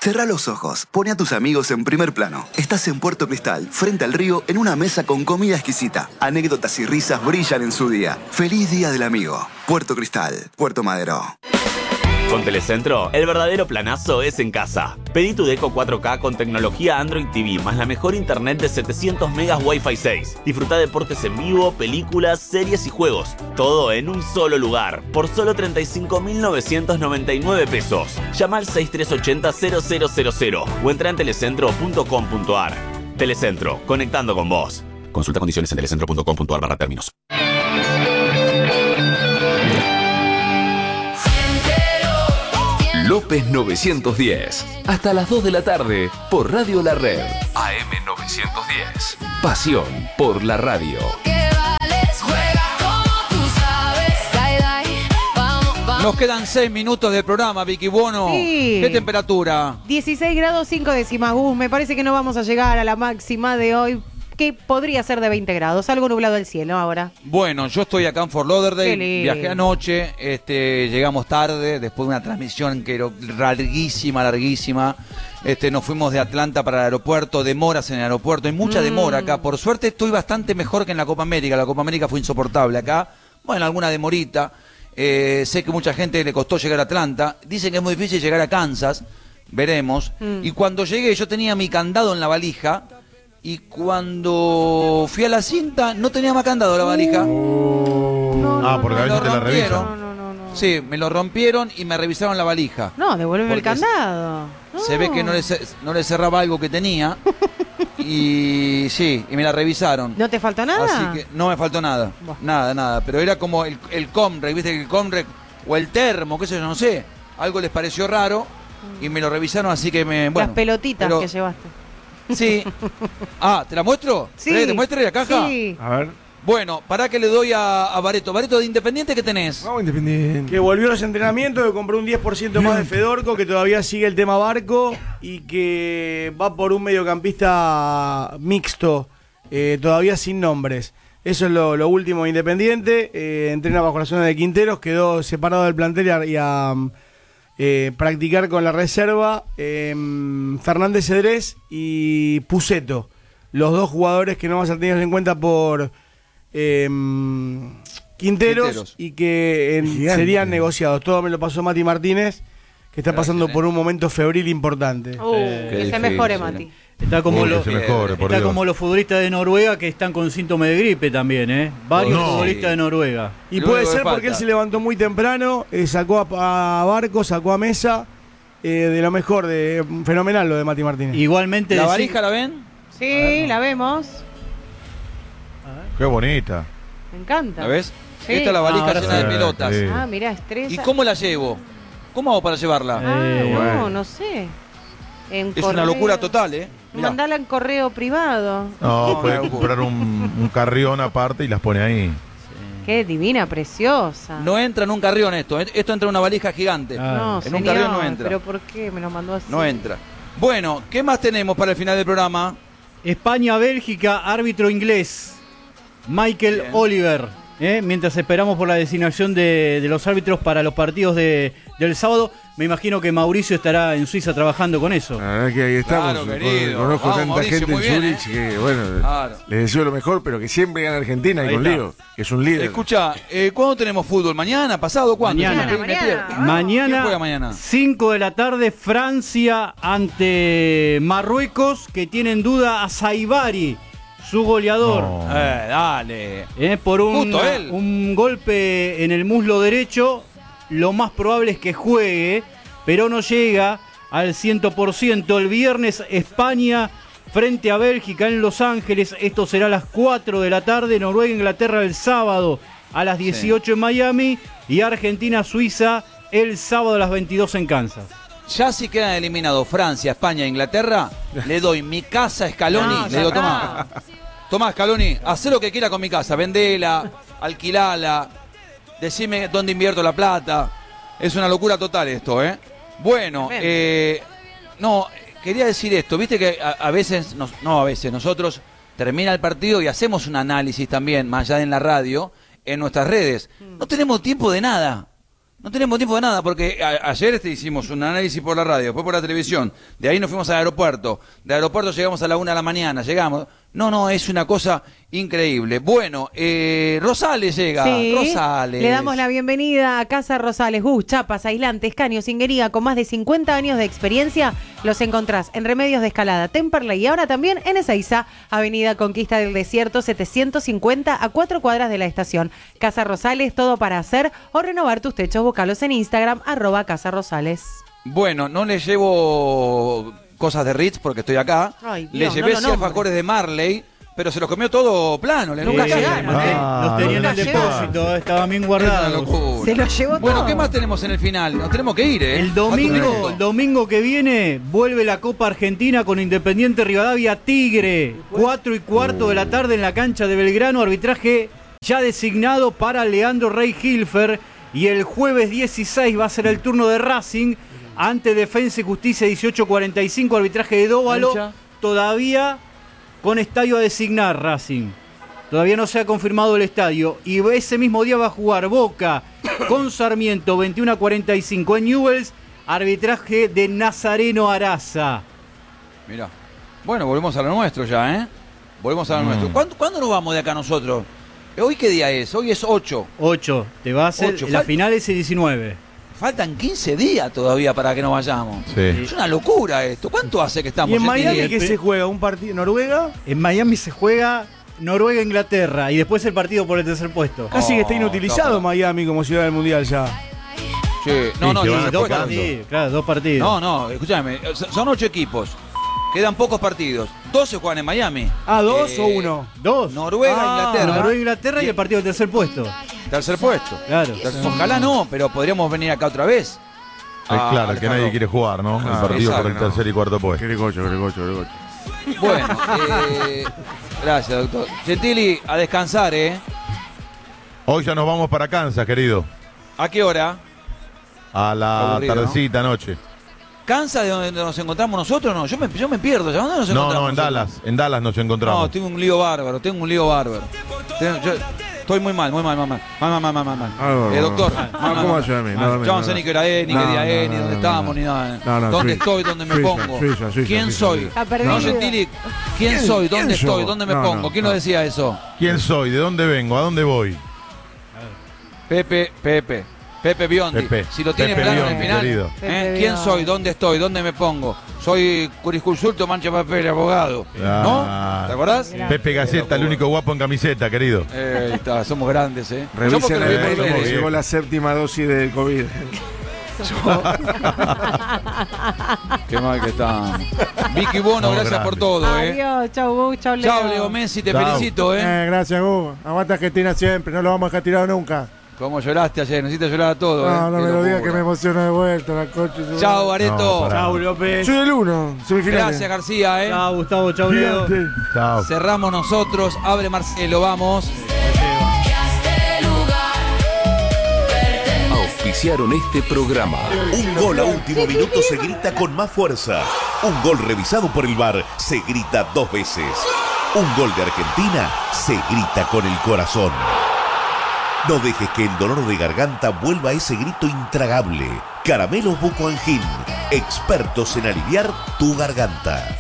Cerrá los ojos, pone a tus amigos en primer plano. Estás en Puerto Cristal, frente al río, en una mesa con comida exquisita. Anécdotas y risas brillan en su día. ¡Feliz Día del Amigo! Puerto Cristal, Puerto Madero. Con Telecentro, el verdadero planazo es en casa. Pedí tu Deco 4K con tecnología Android TV más la mejor internet de 700 megas Wi-Fi 6. Disfruta deportes en vivo, películas, series y juegos. Todo en un solo lugar, por solo 35.999 pesos. Llama al 6380-0000 o entra en telecentro.com.ar. Telecentro, conectando con vos. Consulta condiciones en telecentro.com.ar/términos. López 910. Hasta las 2 de la tarde por Radio La Red. AM 910. Pasión por la radio. Nos quedan 6 minutos de programa, Vicky Bono. Sí. ¿Qué temperatura? 16 grados 5 décimas. Me parece que no vamos a llegar a la máxima de hoy, que podría ser de 20 grados. Algo nublado el cielo ahora. Bueno, yo estoy acá en Fort Lauderdale. Qué lindo. Viajé anoche, llegamos tarde, después de una transmisión que era larguísima. Nos fuimos de Atlanta para el aeropuerto, demoras en el aeropuerto, hay mucha demora acá. Por suerte estoy bastante mejor que en la Copa América. La Copa América fue insoportable acá. Bueno, alguna demorita. Sé que mucha gente le costó llegar a Atlanta. Dicen que es muy difícil llegar a Kansas. Veremos. Y cuando llegué, yo tenía mi candado en la valija. Y cuando fui a la cinta, no tenía más candado la valija. Porque a veces te la revisan. No. Sí, me lo rompieron y me revisaron la valija. No, devuélveme el Porque candado. Se ve que no le cerraba algo que tenía. Y sí, y me la revisaron. ¿No te faltó nada? Así que no me faltó nada. Buah. Nada. Pero era como el Comrec, ¿viste? El Comrec o el termo, qué sé yo, no sé. Algo les pareció raro y me lo revisaron, así que me... Bueno, las pelotitas pero, que llevaste. Sí. ¿Te la muestro? Sí. ¿Querés que te muestre la caja? Sí. A ver. Bueno, pará que le doy a Bareto. Bareto, de Independiente, ¿qué tenés? Vamos Independiente. Que volvió a los entrenamientos, que compró un 10% más de Fedorco, que todavía sigue el tema Barco y que va por un mediocampista mixto, todavía sin nombres. Eso es lo último de Independiente. Entrena bajo la zona de Quinteros, quedó separado del plantel y a practicar con la reserva Fernández Cedrés y Puceto, los dos jugadores que no van a ser tenidos en cuenta por Quinteros y que serían negociados. Todo me lo pasó Mati Martínez, que está pasando por un momento febril importante. Que se mejore, Mati. Está como, Está como los futbolistas de Noruega que están con síntomas de gripe también, ¿eh? Varios futbolistas de Noruega. Y puede ser porque él se levantó muy temprano, sacó a Barco, sacó a Mesa, de lo mejor, fenomenal lo de Mati Martínez. Igualmente... ¿La valija la ven? Sí, la vemos. Qué bonita. Me encanta. ¿La ves? Sí. Esta es la valija ahora llena de sí. pelotas. Sí. Mirá, estrella. ¿Y cómo la llevo? ¿Cómo hago para llevarla? No sé. Es una locura total, ¿eh? Mirá. Mandala en correo privado. No, puede comprar un carrión aparte y las pone ahí. Qué divina, preciosa. No entra en un carrión esto. Esto entra en una valija gigante. No, en señor, un carrión no entra. ¿Pero por qué me lo mandó así? No entra. Bueno, ¿qué más tenemos para el final del programa? España-Bélgica, árbitro inglés, Michael Bien. Oliver. Mientras esperamos por la designación de los árbitros para los partidos del sábado, me imagino que Mauricio estará en Suiza trabajando con eso. La verdad que ahí estamos. Claro, querido. Conozco Vamos, tanta Mauricio, gente en muy bien, Zurich que, bueno, Claro. les deseo lo mejor, pero que siempre gane Argentina y Ahí con está. Lío, que es un líder. Escucha, ¿cuándo tenemos fútbol? ¿Mañana? ¿Pasado? ¿Cuándo? Mañana. Me pierdo. ¿Quién Mañana, juega mañana? 5 de la tarde, Francia ante Marruecos, que tiene en duda a Saibari, su goleador. No. Dale. Por Justo él. un golpe en el muslo derecho, lo más probable es que juegue, pero no llega al 100%. El viernes España frente a Bélgica en Los Ángeles. Esto será a las 4 de la tarde. Noruega-Inglaterra el sábado a las 18 en Miami. Y Argentina-Suiza el sábado a las 22 en Kansas. Ya si quedan eliminados Francia, España e Inglaterra, le doy mi casa a Scaloni. No, le digo, ya tomá, Scaloni, hacé lo que quiera con mi casa. Vendela, alquilala, decime dónde invierto la plata. Es una locura total esto, ¿eh? Bueno, no, quería decir esto. Viste que a veces, nosotros termina el partido y hacemos un análisis también, más allá de en la radio, en nuestras redes. No tenemos tiempo de nada. No tenemos tiempo de nada, porque ayer hicimos un análisis por la radio, después por la televisión, de ahí nos fuimos al aeropuerto, del aeropuerto llegamos a la 1 de la mañana, llegamos. No, es una cosa increíble. Bueno, Rosales llega, Sí, Rosales. le damos la bienvenida a Casa Rosales. Chapas, aislantes, caños, singuería, con más de 50 años de experiencia. Los encontrás en Remedios de Escalada, Temperley y ahora también en Ezeiza, Avenida Conquista del Desierto 750 a 4 cuadras de la estación. Casa Rosales, todo para hacer o renovar tus techos. Búscalos en Instagram, @Casa Rosales. Bueno, no le llevo cosas de Ritz porque estoy acá. Ay, le Dios, llevé no, 100 alfajores de Marley, pero se los comió todo plano. Nunca llegaron, Los tenía en el depósito, estaban bien guardados. Se los llevó Bueno, todo. ¿qué más tenemos en el final? Nos tenemos que ir, ¿eh? El domingo que viene vuelve la Copa Argentina con Independiente Rivadavia Tigre. 4:15 de la tarde en la cancha de Belgrano. Arbitraje ya designado para Leandro Rey Hilfer. Y el jueves 16 va a ser el turno de Racing ante Defensa y Justicia 18:45. Arbitraje de Dóvalo. Todavía con estadio a designar Racing. Todavía no se ha confirmado el estadio. Y ese mismo día va a jugar Boca con Sarmiento 21:45 en Newell's. Arbitraje de Nazareno Araza. Mirá. Bueno, volvemos a lo nuestro ya, ¿eh? Volvemos a lo nuestro. ¿Cuándo nos vamos de acá nosotros? ¿Hoy qué día es? Hoy es 8. 8. Te va a hacer. 8. La final es el 19. Faltan 15 días todavía para que nos vayamos. Sí. Es una locura esto. ¿Cuánto hace que estamos? ¿Y en Miami Gentili? qué se juega? ¿Un partido? ¿Noruega? En Miami se juega Noruega-Inglaterra y después el partido por el tercer puesto. Casi que está inutilizado Miami como ciudad del mundial ya. Sí. No, Sí, que van y Dos después- partidos, claro, 2 partidos. No, escúchame. Son 8 equipos. Quedan pocos partidos. 2 se juegan en Miami. ¿2 o 1? 2. Noruega, Inglaterra. Noruega-Inglaterra y el partido del tercer puesto. Tercer puesto. Claro. Ojalá no, pero podríamos venir acá otra vez. Es claro, que Alejandro. nadie quiere jugar, ¿no? Ah, el partido por el exacto, tercer y cuarto puesto. Gregocho. Bueno, gracias, doctor. Gentili, a descansar, ¿eh? Hoy ya nos vamos para Kansas, querido. ¿A qué hora? A la Aburrido, tardecita, noche. ¿Cansa de donde nos encontramos nosotros? No, yo me pierdo. ¿Dónde nos encontramos? No, en nosotros? Dallas. En Dallas nos encontramos. No, tengo un lío bárbaro. Yo estoy muy mal. Mal. Doctor, ¿Cómo ayúdame? yo no sé ni qué hora es, ni qué día es, ni dónde estamos, ni nada. ¿Dónde estoy? ¿Dónde me pongo? ¿Quién soy? Está perdido. No, Gentili, ¿quién soy? ¿Dónde ¿Quién estoy? yo? ¿Dónde me No, pongo? no, ¿Quién no. lo decía eso? ¿Quién soy? ¿De dónde vengo? ¿A dónde voy? Pepe Biondi. Pepe. Si lo tiene Pepe claro en el Biondi, final. querido. Pepe ¿Quién Biondi. soy? ¿Dónde estoy? ¿Dónde me pongo? Soy jurisconsulto, mancha papel, abogado. ¿No? ¿Te acordás? Pepe Gaceta, el único guapo en camiseta, querido. Ahí está, somos grandes, ¿eh? Yo Revisen porque lo vi por el Vélez. bien. llegó la 7ª dosis del COVID. Qué mal que está. Vicky Bono, No, gracias grande. por todo, ¿eh? Adiós, chau, Gu, chau, Leo. Chao, Leo Messi, te Chao. felicito, ¿eh? Gracias, Hugo. Aguanta Argentina siempre, no lo vamos a dejar tirado nunca. Como lloraste ayer, necesitas llorar a todo, ¿eh? No, no Qué me lo digas locura. que me emociona de vuelta la coche. Chao, Areto. No, pará. Chau, López. Soy el 1, semifinales. Gracias, García, ¿eh? Chao, Gustavo. Chao, Leo. Gigante. Chao. Cerramos nosotros, abre Marcelo, vamos. Auspiciaron este programa. Un gol a último minuto se grita con más fuerza. Un gol revisado por el VAR se grita 2 veces. Un gol de Argentina se grita con el corazón. No dejes que el dolor de garganta vuelva a ese grito intragable. Caramelos Buco Angin, expertos en aliviar tu garganta.